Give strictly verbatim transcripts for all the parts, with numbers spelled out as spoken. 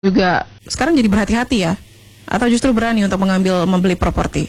juga sekarang jadi berhati-hati ya? Atau justru berani untuk mengambil membeli properti?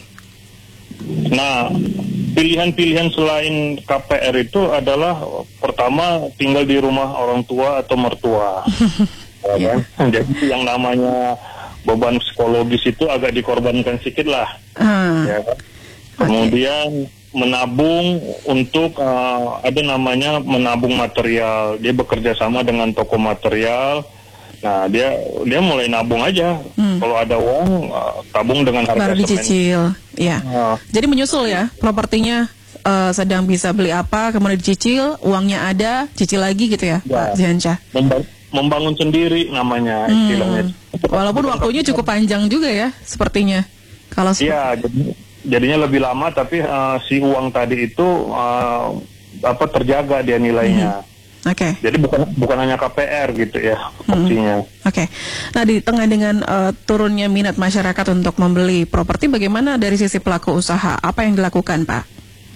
Nah, pilihan-pilihan selain K P R itu adalah pertama tinggal di rumah orang tua atau mertua. Ya kan? Jadi yang namanya beban psikologis itu agak dikorbankan sedikit lah. Hmm. Ya kan? Kemudian okay. menabung untuk uh, ada namanya menabung material. Dia bekerja sama dengan toko material. Nah, dia dia mulai nabung aja. Hmm. Kalau ada uang, uh, tabung dengan harga baru dicicil. Ya. Uh. Jadi menyusul ya, propertinya uh, sedang bisa beli apa, kemudian dicicil, uangnya ada, cicil lagi gitu ya, ya. Pak Ziansyah. Memba- membangun sendiri namanya hmm. istilahnya. Walaupun waktunya cukup panjang juga ya, sepertinya. Kalau Iya, jadi, jadinya lebih lama, tapi uh, si uang tadi itu uh, apa terjaga dia nilainya. Hmm. Oke. Okay. Jadi bukan bukan hanya K P R gitu ya opsinya. Hmm. Oke. Okay. Nah, di tengah dengan uh, turunnya minat masyarakat untuk membeli properti, bagaimana dari sisi pelaku usaha? Apa yang dilakukan, Pak?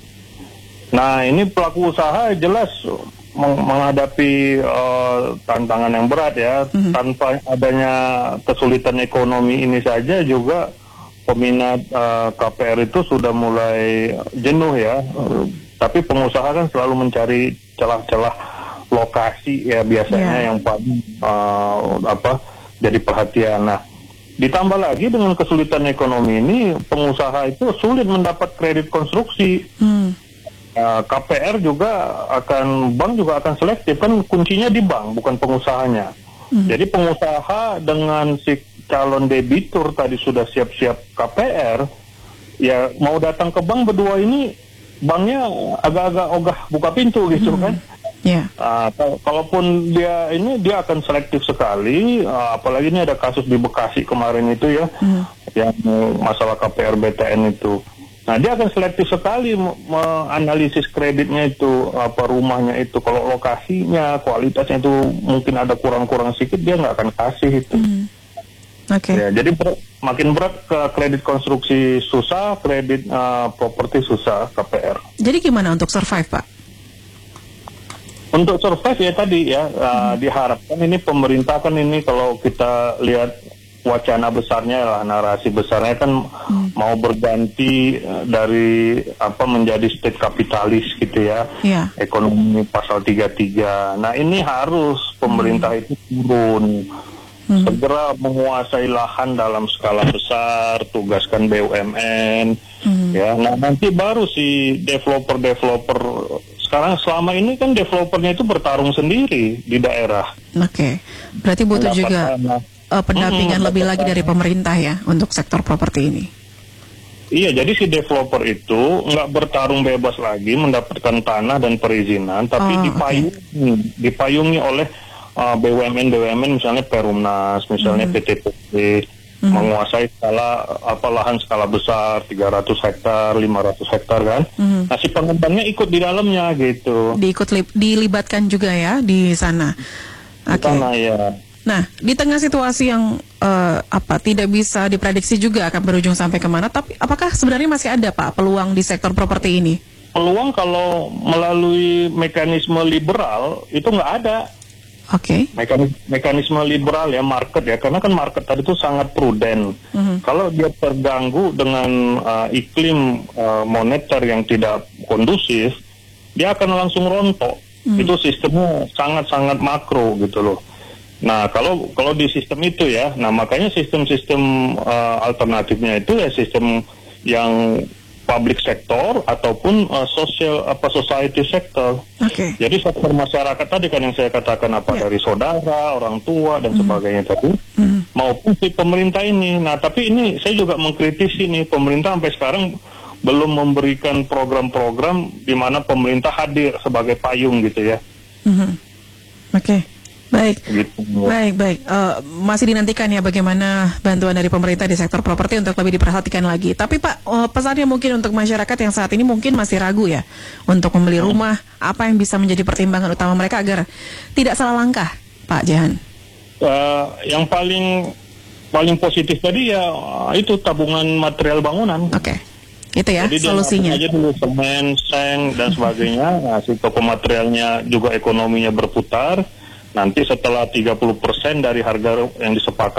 Nah, ini pelaku usaha jelas meng- menghadapi uh, tantangan yang berat ya. Hmm. Tanpa adanya kesulitan ekonomi ini saja juga peminat uh, K P R itu sudah mulai jenuh ya. Uh, tapi pengusaha kan selalu mencari celah-celah lokasi ya biasanya yeah. yang paling uh, apa jadi perhatian. Nah, ditambah lagi dengan kesulitan ekonomi ini, pengusaha itu sulit mendapat kredit konstruksi. Hmm. Uh, K P R juga akan, bank juga akan selektif, kan kuncinya di bank bukan pengusahanya. Hmm. Jadi pengusaha dengan si calon debitur tadi sudah siap-siap K P R, ya mau datang ke bank berdua ini, banknya agak-agak ogah buka pintu gitu hmm. kan. Yeah. Uh, kalaupun dia ini dia akan selektif sekali, uh, apalagi ini ada kasus di Bekasi kemarin itu ya, mm. yang masalah K P R B T N itu. Nah, dia akan selektif sekali menganalisis kreditnya itu, apa rumahnya itu, kalau lokasinya, kualitasnya itu mungkin ada kurang-kurang sedikit, dia nggak akan kasih itu. Mm. Oke. Okay. Ya, jadi ber- makin berat ke kredit konstruksi susah, kredit uh, properti susah K P R. Jadi gimana untuk survive, Pak? Untuk survive ya tadi ya, uh, hmm. diharapkan ini pemerintah kan ini kalau kita lihat wacana besarnya lah, narasi besarnya kan hmm. mau berganti uh, dari apa menjadi state kapitalis gitu ya, yeah. ekonomi pasal tiga puluh tiga. Nah, ini harus pemerintah hmm. itu turun, hmm. segera menguasai lahan dalam skala besar, tugaskan B U M N, hmm. ya. Nah, nanti baru si developer-developer. Sekarang selama ini kan developernya itu bertarung sendiri di daerah. Oke, okay. Berarti butuh Pendapat juga uh, pendampingan hmm, lebih lagi dari pemerintah ya untuk sektor properti ini. Iya, jadi si developer itu nggak bertarung bebas lagi mendapatkan tanah dan perizinan, tapi oh, dipayungi, okay. dipayungi oleh uh, B U M N B U M N misalnya Perumnas, misalnya hmm. P T P P. Mm-hmm. menguasai skala apa lahan skala besar tiga ratus hektar, lima ratus hektar kan. Mm-hmm. Nah, si pengembangnya ikut di dalamnya gitu. Diikut li- dilibatkan juga ya di sana. Oke. Okay. Sana ya. Nah, di tengah situasi yang uh, apa tidak bisa diprediksi juga akan berujung sampai kemana, tapi apakah sebenarnya masih ada Pak peluang di sektor properti ini? Peluang kalau melalui mekanisme liberal itu nggak ada. Oke. Okay. Mekanis- mekanisme liberal ya market ya, karena kan market tadi itu sangat pruden. Mm-hmm. Kalau dia terganggu dengan uh, iklim uh, moneter yang tidak kondusif, dia akan langsung rontok. Mm-hmm. Itu sistemnya sangat-sangat makro gitu loh. Nah, kalau kalau di sistem itu ya, nah makanya sistem-sistem uh, alternatifnya itu ya sistem yang public sector ataupun uh, social apa society sector. Okay. Jadi sektor masyarakat tadi kan yang saya katakan apa yeah. dari saudara, orang tua dan mm. sebagainya tadi, mm. maupun si pemerintah ini. Nah, tapi ini saya juga mengkritisi nih pemerintah sampai sekarang belum memberikan program-program di mana pemerintah hadir sebagai payung gitu ya. Mm-hmm. Oke. Okay. Baik, gitu. baik, baik. Uh, masih dinantikan ya bagaimana bantuan dari pemerintah di sektor properti untuk lebih diperhatikan lagi. Tapi Pak, uh, pesannya mungkin untuk masyarakat yang saat ini mungkin masih ragu ya untuk membeli rumah, apa yang bisa menjadi pertimbangan utama mereka agar tidak salah langkah, Pak Jahan? Uh, yang paling paling positif tadi ya itu tabungan material bangunan. Oke. Okay. Itu ya. Jadi solusinya. Jadi aja dulu semen, seng dan sebagainya. Nah, si toko materialnya juga ekonominya berputar. nanti setelah tiga puluh persen dari harga yang disepakati